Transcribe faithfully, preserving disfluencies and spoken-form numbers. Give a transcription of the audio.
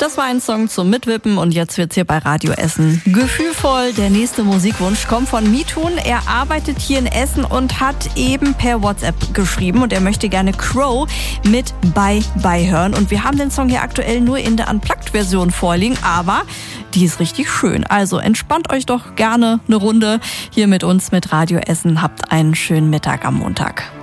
Das war ein Song zum Mitwippen und jetzt wird's hier bei Radio Essen gefühlvoll. Der nächste Musikwunsch kommt von Mitun. Er arbeitet hier in Essen und hat eben per WhatsApp geschrieben und er möchte gerne Crow mit Bye Bye hören. Und wir haben den Song hier aktuell nur in der Unplugged-Version vorliegen, aber die ist richtig schön. Also entspannt euch doch gerne eine Runde hier mit uns mit Radio Essen. Habt einen schönen Mittag am Montag.